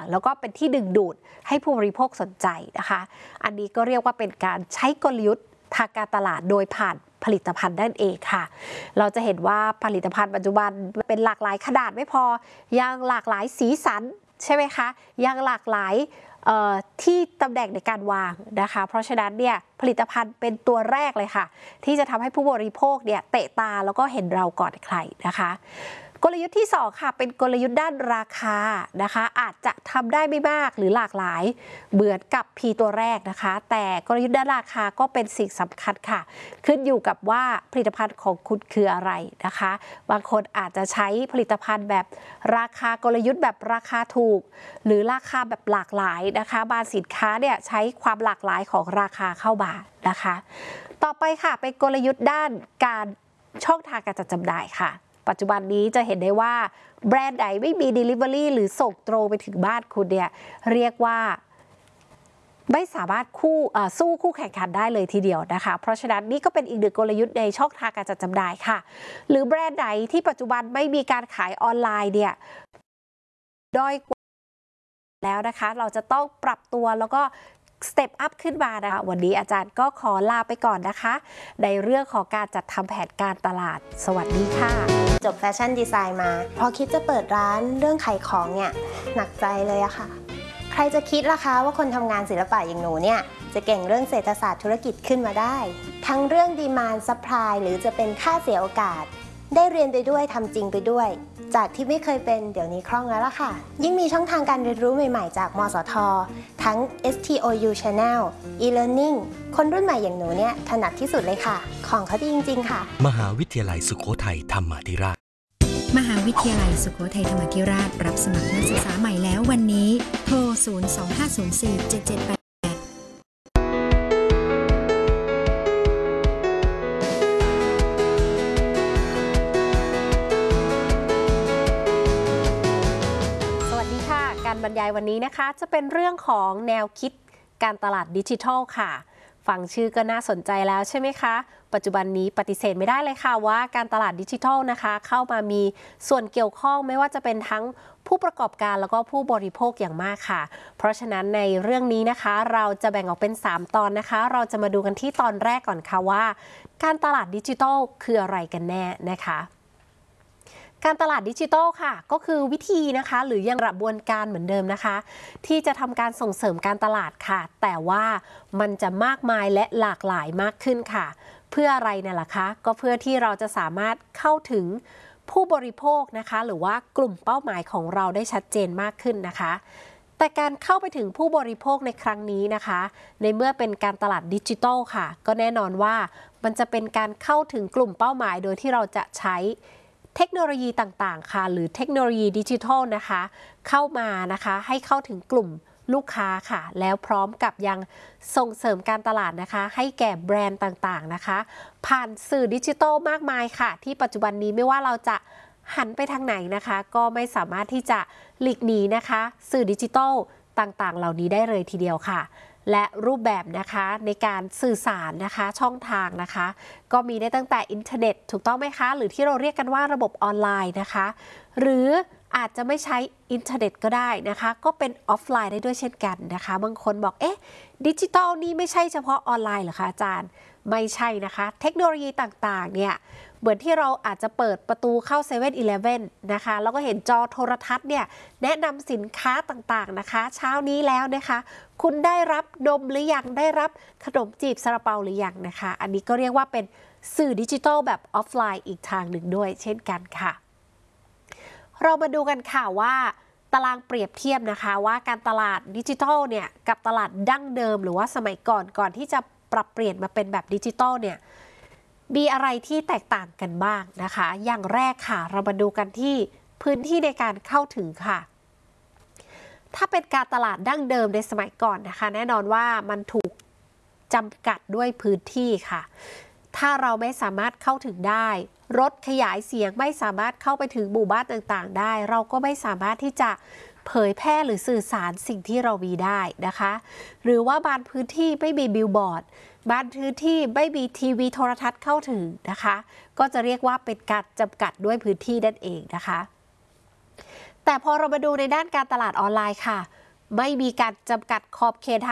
แล้วก็เป็นที่ดึงดูดให้ผู้บริโภคสนใจนะคะอันนี้ก็เรียกว่าเป็นการใช้กลยุทธ์ทางการตลาดโดยผ่านผลิตภัณฑ์นั่นเองค่ะเราจะเห็นว่าผลิตภัณฑ์ปัจจุบันเป็นหลากหลายขนาดไม่พอยังหลากหลายสีสันใช่ไหมคะยังหลากหลายที่ตำแหน่งในการวางนะคะเพราะฉะนั้นเนี่ยผลิตภัณฑ์เป็นตัวแรกเลยค่ะที่จะทำให้ผู้บริโภคเนี่ยเตะตาแล้วก็เห็นเราก่อนใครนะคะกลยุทธ์ที่2ค่ะเป็นกลยุทธ์ด้านราคานะคะอาจจะทำได้ไม่มากหรือหลากหลายเหมือนกับ P ตัวแรกนะคะแต่กลยุทธ์ด้านราคาก็เป็นสิ่งสำคัญค่ะขึ้นอยู่กับว่าผลิตภัณฑ์ของคุณคืออะไรนะคะบางคนอาจจะใช้ผลิตภัณฑ์แบบราคากลยุทธ์แบบราคาถูกหรือราคาแบบหลากหลายนะคะบางสินค้าเนี่ยใช้ความหลากหลายของราคาเข้ามานะคะต่อไปค่ะเป็นกลยุทธ์ด้านการช่องทางการจัดจำหน่ายค่ะปัจจุบันนี้จะเห็นได้ว่าแบรนด์ใดไม่มี Delivery หรือส่งตรงไปถึงบ้านคุณเนี่ยเรียกว่าไม่สามารถสู้คู่แข่งขันได้เลยทีเดียวนะคะเพราะฉะนั้นนี่ก็เป็นอีกหนึ่งกลยุทธ์ในช่องทางการจัดจำหน่ายค่ะหรือแบรนด์ไหนที่ปัจจุบันไม่มีการขายออนไลน์เนี่ยด้อยกว่าแล้วนะคะเราจะต้องปรับตัวแล้วก็สเต็ปอัพขึ้นมานะคะวันนี้อาจารย์ก็ขอลาไปก่อนนะคะในเรื่องของการจัดทำแผนการตลาดสวัสดีค่ะจบแฟชั่นดีไซน์มาพอคิดจะเปิดร้านเรื่องขายของเนี่ยหนักใจเลยอะค่ะใครจะคิดล่ะคะว่าคนทำงานศิลปะอย่างหนูเนี่ยจะเก่งเรื่องเศรษฐศาสตร์ธุรกิจขึ้นมาได้ทั้งเรื่องดีมานด์ซัพพลายหรือจะเป็นค่าเสียโอกาสได้เรียนไปด้วยทำจริงไปด้วยจากที่ไม่เคยเป็นเดี๋ยวนี้คล่องแล้วล่ะค่ะยิ่งมีช่องทางการเรียนรู้ใหม่ๆจากมสท.ทั้ง STOU Channel e-learning คนรุ่นใหม่อย่างหนูเนี่ยถนัดที่สุดเลยค่ะของเขาดีจริงๆค่ะมหาวิทยาลัยสุโขทัยธรรมาธิราชมหาวิทยาลัยสุโขทัยธรรมาธิราชรับสมัครนักศึกษาใหม่แล้ววันนี้โทร 025047788 การบรรยายวันนี้นะคะจะเป็นเรื่องของแนวคิดการตลาดดิจิทัลค่ะฟังชื่อก็น่าสนใจแล้วใช่ไหมคะปัจจุบันนี้ปฏิเสธไม่ได้เลยค่ะว่าการตลาดดิจิทัลนะคะเข้ามามีส่วนเกี่ยวข้องไม่ว่าจะเป็นทั้งผู้ประกอบการแล้วก็ผู้บริโภคอย่างมากค่ะเพราะฉะนั้นในเรื่องนี้นะคะเราจะแบ่งออกเป็น3ตอนนะคะเราจะมาดูกันที่ตอนแรกก่อนค่ะว่าการตลาดดิจิทัลคืออะไรกันแน่นะคะการตลาดดิจิทัลค่ะก็คือวิธีนะคะหรือยังกระบวนการเหมือนเดิมนะคะที่จะทำการส่งเสริมการตลาดค่ะแต่ว่ามันจะมากมายและหลากหลายมากขึ้นค่ะเพื่ออะไรเนี่ยล่ะคะก็เพื่อที่เราจะสามารถเข้าถึงผู้บริโภคนะคะหรือว่ากลุ่มเป้าหมายของเราได้ชัดเจนมากขึ้นนะคะแต่การเข้าไปถึงผู้บริโภคในครั้งนี้นะคะในเมื่อเป็นการตลาดดิจิทัลค่ะก็แน่นอนว่ามันจะเป็นการเข้าถึงกลุ่มเป้าหมายโดยที่เราจะใช้เทคโนโลยีต่างๆค่ะหรือเทคโนโลยีดิจิทัลนะคะเข้ามานะคะให้เข้าถึงกลุ่มลูกค้าค่ะแล้วพร้อมกับยังส่งเสริมการตลาดนะคะให้แก่แบรนด์ต่างๆนะคะผ่านสื่อดิจิทัลมากมายค่ะที่ปัจจุบันนี้ไม่ว่าเราจะหันไปทางไหนนะคะก็ไม่สามารถที่จะหลีกหนีนะคะสื่อดิจิทัลต่างๆเหล่านี้ได้เลยทีเดียวค่ะและรูปแบบนะคะในการสื่อสารนะคะช่องทางนะคะก็มีได้ตั้งแต่อินเทอร์เน็ตถูกต้องไหมคะหรือที่เราเรียกกันว่าระบบออนไลน์นะคะหรืออาจจะไม่ใช้อินเทอร์เน็ตก็ได้นะคะก็เป็นออฟไลน์ได้ด้วยเช่นกันนะคะบางคนบอกเอ๊ะดิจิทัลนี่ไม่ใช่เฉพาะออนไลน์เหรอคะอาจารย์ไม่ใช่นะคะเทคโนโลยีต่างๆเนี่ยเหมือนที่เราอาจจะเปิดประตูเข้าเซเว่นอีเลฟเว่นนะคะแล้วก็เห็นจอโทรทัศน์เนี่ยแนะนำสินค้าต่างๆนะคะเช้านี้แล้วนะคะคุณได้รับนมหรือยังได้รับขนมจีบซาลาเปาหรือยังนะคะอันนี้ก็เรียกว่าเป็นสื่อดิจิทัลแบบออฟไลน์อีกทางหนึ่งด้วยเช่นกันค่ะเรามาดูกันค่ะว่าตารางเปรียบเทียบนะคะว่าการตลาดดิจิทัลเนี่ยกับตลาดดั้งเดิมหรือว่าสมัยก่อนที่จะปรับเปลี่ยนมาเป็นแบบดิจิทัลเนี่ยมีอะไรที่แตกต่างกันบ้างนะคะอย่างแรกค่ะเรามาดูกันที่พื้นที่ในการเข้าถึงค่ะถ้าเป็นการตลาดดั้งเดิมในสมัยก่อนนะคะแน่นอนว่ามันถูกจำกัดด้วยพื้นที่ค่ะถ้าเราไม่สามารถเข้าถึงได้รถขยายเสียงไม่สามารถเข้าไปถึงหมู่บ้านต่างๆได้เราก็ไม่สามารถที่จะเผยแพร่หรือสื่อสารสิ่งที่เรามีได้นะคะหรือว่าบางพื้นที่ไม่มีบิลบอร์ดบางพื้นที่ไม่มีทีวีโทรทัศน์เข้าถึงนะคะก็จะเรียกว่าเป็นการจำกัดด้วยพื้นที่นั่นเองนะคะแต่แต่พอเรามาดูในด้านการตลาดออนไลน์ค่ะ ไม่มีการจำกัดขอบเขต